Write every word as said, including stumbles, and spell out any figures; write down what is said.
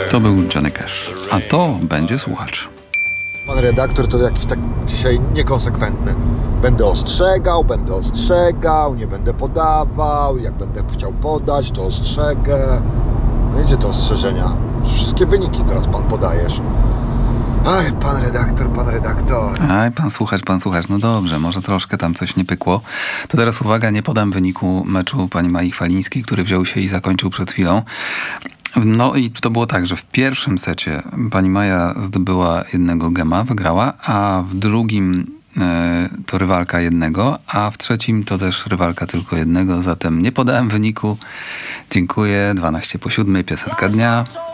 To był Johnny Cash, a to będzie słuchacz. Pan redaktor to jakiś tak dzisiaj niekonsekwentny. Będę ostrzegał, będę ostrzegał, nie będę podawał, jak będę chciał podać, to ostrzegę. No idzie to ostrzeżenia. Wszystkie wyniki teraz pan podajesz. Aj, pan redaktor, pan redaktor. Aj, pan słuchacz, pan słuchacz. No dobrze, może troszkę tam coś nie pykło. To teraz uwaga, nie podam wyniku meczu pani Mai Chwalińskiej, który wziął się i zakończył przed chwilą. No i to było tak, że w pierwszym secie pani Maja zdobyła jednego gema, wygrała, a w drugim e, to rywalka jednego, a w trzecim to też rywalka tylko jednego. Zatem nie podałem wyniku. Dziękuję. dwanaście po siódmej, piosenka dnia.